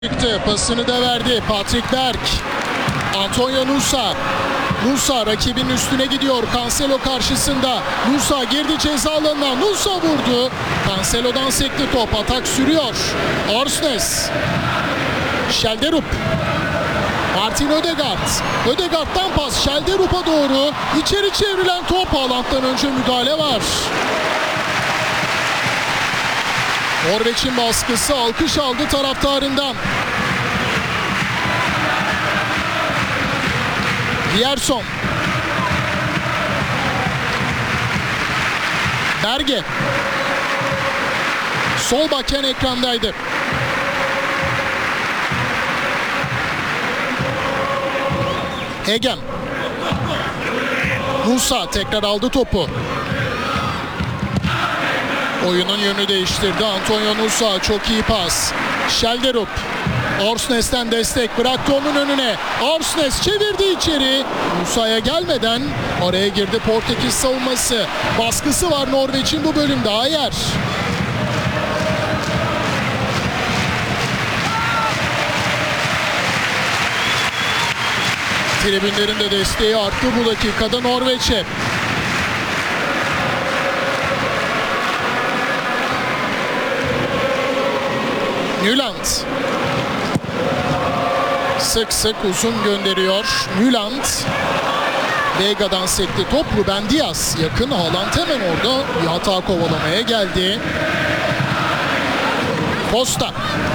Çıktı, pasını da verdi. Patrick Berg. Antonio Nusa. Nusa rakibinin üstüne gidiyor. Cancelo karşısında. Nusa girdi ceza alanına. Nusa vurdu. Cancelo'dan sekti top. Atak sürüyor. Orsnes. Schelderup. Martin Ødegaard. Ødegaard'dan pas. Schelderup'a doğru. İçeri çevrilen top. Haaland'dan önce müdahale var. Norveç'in baskısı alkış aldı taraftarından. Gerson. Berge. Sol bakken ekrandaydı. Egem. Musa tekrar aldı topu. Oyunun yönünü değiştirdi. Antonio Nusa çok iyi pas. Schelderup. Orsnes'ten destek bıraktı onun önüne. Orsnes çevirdi içeri. Musa'ya gelmeden oraya girdi Portekiz savunması. Baskısı var Norveç'in bu bölümde. Ayer. Tribünlerin de desteği arttı bu dakikada Norveç'e. Nyland. Sık sık uzun gönderiyor. Nyland. Veiga'dan sekti top. Ruben Dias yakın. Haaland hemen orada bir hata kovalamaya geldi. Costa.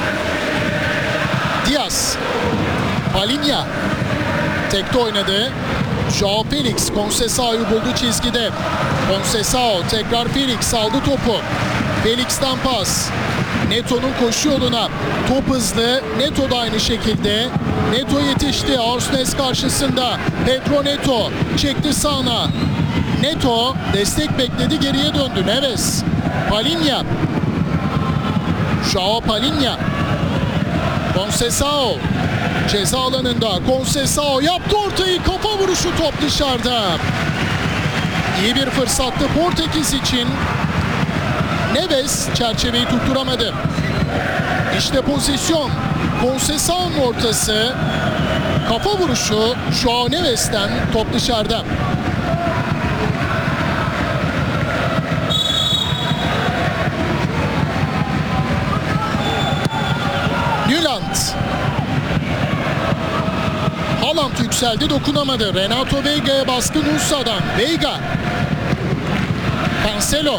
Dias. Palinha. Tekte oynadı. Joao Felix Conceição'yu buldu çizgide. Conceição tekrar Felix aldı topu. Felix'ten pas. Neto'nun koşu yoluna. Top hızlı. Neto da aynı şekilde. Neto yetişti. Orsnes karşısında. Pedro Neto çekti sağına. Neto destek bekledi. Geriye döndü. Neves. Palinha. Joao Palinha. Conceição. Ceza alanında. Conceição yaptı ortayı. Kafa vuruşu, top dışarıda. İyi bir fırsattı Portekiz için. Neves çerçeveyi tutturamadı. İşte pozisyon. Conceição'nun ortası. Kafa vuruşu Joao Neves'ten, top dışarıda. Nyland. Haaland yükseldi, dokunamadı. Renato Veiga'ya baskı Nusa'dan. Veiga. Cancelo.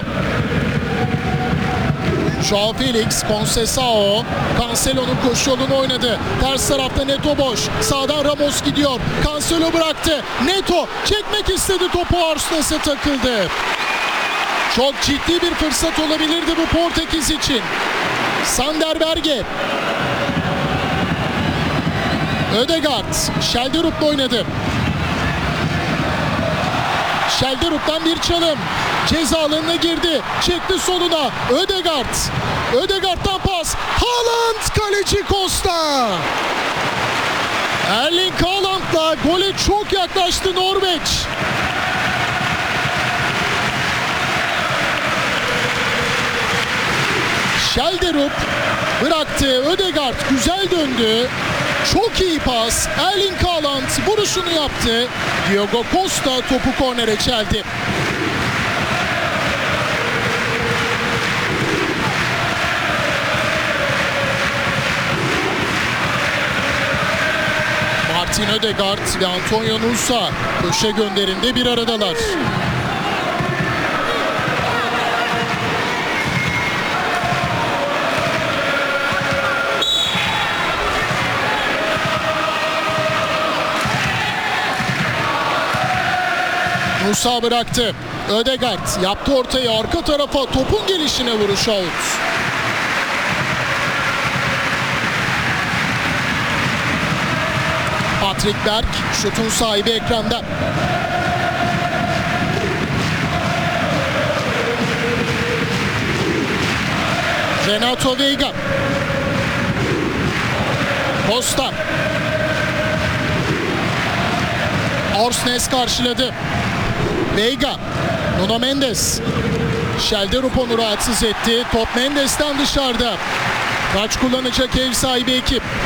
Joao Felix, Conceição. Cancelo'nun koşu yolunu oynadı. Ters tarafta Neto boş. Sağdan Ramos gidiyor. Cancelo bıraktı. Neto çekmek istedi topu, Orsnes'e takıldı. Çok ciddi bir fırsat olabilirdi bu Portekiz için. Sander Berge. Ødegaard. Schelderup'la oynadı. Schelderup'tan bir çalım. Ceza alanına girdi. Çekti soluna. Ødegaard. Ødegaard'dan pas. Haaland, kaleci Costa. Erling Haaland'la gole çok yaklaştı Norveç. Schelderup bıraktı. Ødegaard güzel döndü. Çok iyi pas. Erling Haaland vuruşunu yaptı. Diogo Costa topu kornere çeldi. Martin Ødegaard ve Antonio Nusa köşe gönderinde bir aradalar. Nusa bıraktı. Ødegaard yaptı ortayı, arka tarafa topun gelişine vuruş, out. Patrick Berg şutun sahibi ekranda. Renato Veiga. Costa. Orsnes karşıladı. Veiga. Nuno Mendes. Schelderup onu rahatsız etti. Top Mendes'ten dışarıda. Taç kullanacak ev sahibi ekip.